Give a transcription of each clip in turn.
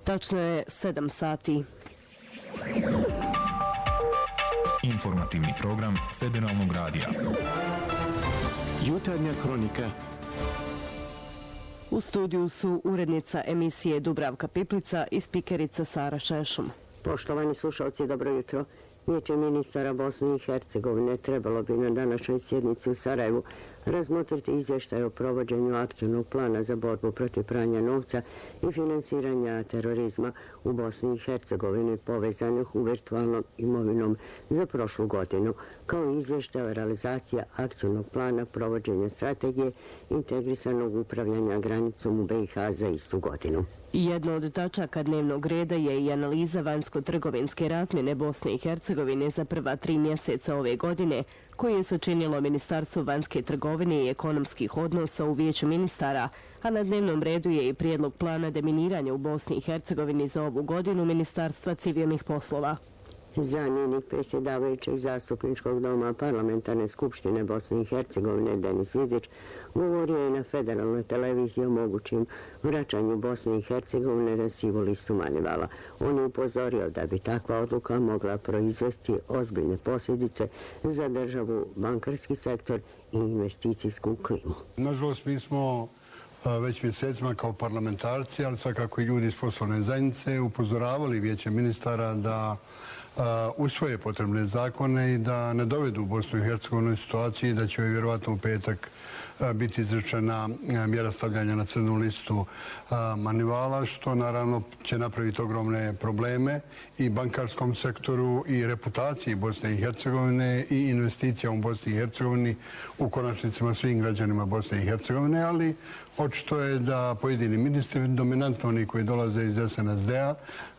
Tačno je 7 sati. Informativni program Federalnog radija. Jutarnja kronika. U studiju su urednica emisije Dubravka Piplica i spikerica Sara Šešum. Poštovani slušalci, dobro jutro. Vijeće ministara Bosne i Hercegovine trebalo bi na današnjoj sjednici u Sarajevu razmotriti izvještaj o provođenju akcijnog plana za borbu protiv pranja novca i finansiranja terorizma u Bosni i Hercegovini povezanih u virtualnom imovinom za prošlu godinu, kao i izvještaj o realizaciji akcijnog plana provođenja strategije integrisanog upravljanja granicom u BiH za istu godinu. Jedno od tačaka dnevnog reda je i analiza vanjsko-trgovinske razmjene Bosne i Hercegovine za prva 3 mjeseca ove godine, koje je sačinilo Ministarstvo vanjske trgovine i ekonomskih odnosa u Vijeću ministara, a na dnevnom redu je i prijedlog plana deminiranja u Bosni i Hercegovini za ovu godinu Ministarstva civilnih poslova. Zamjenik predsjedavajućeg zastupničkog doma Parlamentarne skupštine Bosne i Hercegovine Denis Vizić govorio je na federalnoj televiziji o mogućim vraćanju Bosne i Hercegovine na sivu listu Manivala. On je upozorio da bi takva odluka mogla proizvesti ozbiljne posljedice za državu, bankarski sektor i investicijsku klimu. Nažalost, mi smo već mjesecima kao parlamentarci, ali svakako i ljudi iz poslovne zajednice upozoravali Vijeće ministara da usvoje potrebne zakone i da ne dovedu Bosnu i Hercegovinu u situaciji da će vjerovatno u petak biti izrečena mjera stavljanja na crnu listu Manivala, što naravno će napraviti ogromne probleme i bankarskom sektoru i reputaciji Bosne i Hercegovine i investicija u Bosni i Hercegovini, u konačnicima svim građanima Bosne i Hercegovine, ali očito je da pojedini ministri, dominantno oni koji dolaze iz SNSD-a,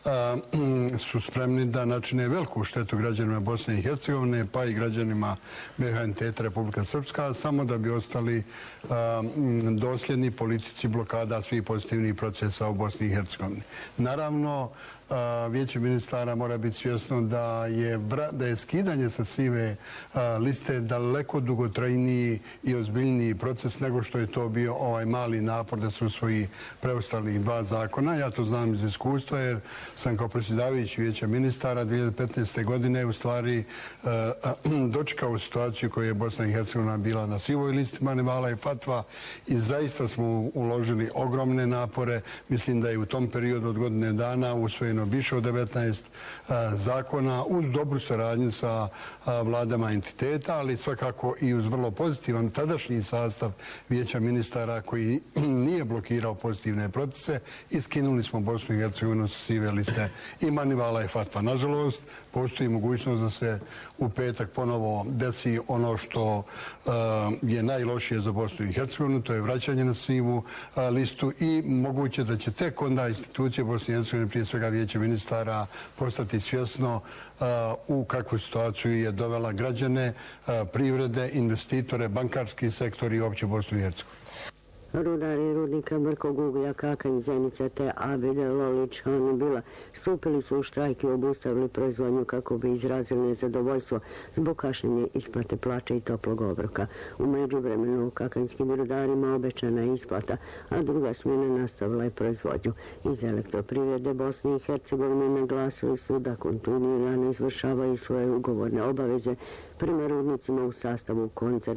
su spremni da načine veliku štetu građanima Bosne i Hercegovine, pa i građanima BiH entiteta Republika Srpska, samo da bi ostali dosljedni politici blokada svih pozitivnih procesa u Bosni i Hercegovini. Naravno, Vijeće ministara mora biti svjesno da je skidanje sa sive liste daleko dugotrajniji i ozbiljniji proces nego što je to bio ovaj mali napor da se usvoji preostalih 2 zakona. Ja to znam iz iskustva jer sam kao predsjedavajući Vijeća ministara 2015. godine u stvari dočekao situaciju koju je Bosna i Hercegovina bila na sivoj listi Manivala i Fatva i zaista smo uložili ogromne napore. Mislim da je u tom periodu od godine dana usvojeno više od 19 zakona uz dobru saradnju sa vladama entiteta, ali svakako i uz vrlo pozitivan tadašnji sastav Vijeća ministara koji nije blokirao pozitivne procese i skinuli smo Bosnu i Hercegovinu sa sive liste i Manivala i Fatva. Nažalost, postoji mogućnost da se u petak ponovo desi ono što je najlošije za Bosnu i Hercegovinu, to je vraćanje na sivu listu i moguće da će tek onda institucije Bosne i Hercegovine, prije svega Vijeće ministara, postati svjesno u kakvu situaciju je dovela građane, privrede, investitore, bankarski sektor i opće Bosnu i Hercegovinu. Rudari rudnika Brkog uglja, Kakanj, Zenica te Abide, Lolić, Hanibila stupili su u štrajk i obustavili proizvodnju kako bi izrazili nezadovoljstvo zbog kašnjenja isplate plaća i toplog obroka. U međuvremenu kakanjskim rudarima obećana je isplata, a druga smjena nastavila je proizvodnju. Iz Elektroprivrede Bosne i Hercegovine naglasili su da kontinuirano izvršavaju svoje ugovorne obaveze prema rudnicima u sastavu koncerna